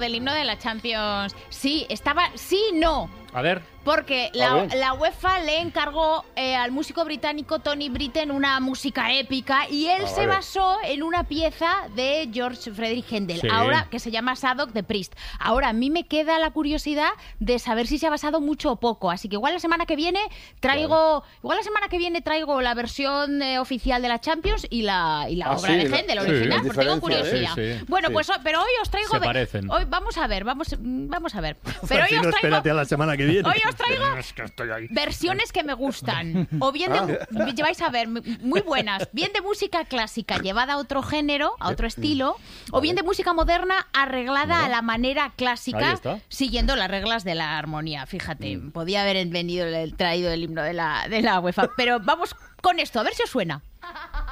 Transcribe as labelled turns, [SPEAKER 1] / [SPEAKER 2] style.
[SPEAKER 1] Del himno de la Champions. Sí, estaba... Sí, no.
[SPEAKER 2] A ver.
[SPEAKER 1] Porque la UEFA le encargó al músico británico Tony Britten una música épica y él se basó en una pieza de George Friedrich Händel, ahora que se llama Sadok de Priest. Ahora, a mí me queda la curiosidad de saber si se ha basado mucho o poco, así que igual la semana que viene traigo la versión oficial de la Champions y la obra de Händel original, porque tengo curiosidad. Bueno, pues pero hoy os traigo...
[SPEAKER 2] Se parecen.
[SPEAKER 1] Hoy vamos a ver. Pero hoy os traigo...
[SPEAKER 3] espérate a la semana que viene.
[SPEAKER 1] Hoy os traigo versiones que me gustan. O bien vais a ver, muy buenas. Bien de música clásica llevada a otro género, a otro estilo. O bien de música moderna arreglada a la manera clásica, siguiendo las reglas de la armonía. Fíjate, podía haber traído el himno de la UEFA. Pero vamos con esto, a ver si os suena.